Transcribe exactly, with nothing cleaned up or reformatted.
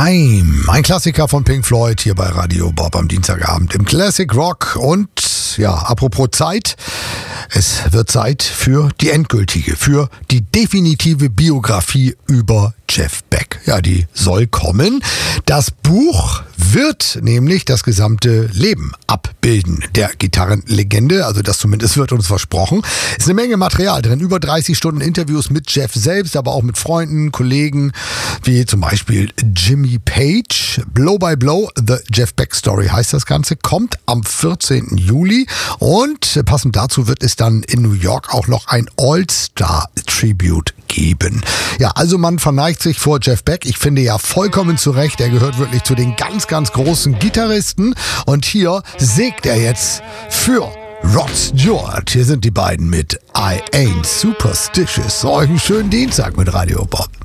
Time. Ein Klassiker von Pink Floyd hier bei Radio Bob am Dienstagabend im Classic Rock. Und ja, apropos Zeit, es wird Zeit für die endgültige, für die definitive Biografie über Jeff Beck. Ja, die soll kommen. Das Buch wird nämlich das gesamte Leben abbilden der Gitarrenlegende. Also das zumindest wird uns versprochen. Es ist eine Menge Material drin. Über dreißig Stunden Interviews mit Jeff selbst, aber auch mit Freunden, Kollegen, wie zum Beispiel Jimmy Page. Blow by Blow, The Jeff Beck Story heißt das Ganze. Kommt am vierzehnten Juli. Und passend dazu wird es dann in New York auch noch ein All-Star-Tribute geben. Ja, also man verneigt sich vor Jeff Beck. Ich finde ja vollkommen zu Recht. Er gehört wirklich zu den ganz, ganz großen Gitarristen. Und hier sägt er jetzt für Rod Stewart. Hier sind die beiden mit I Ain't Superstitious. Euch einen schönen Dienstag mit Radio Bob.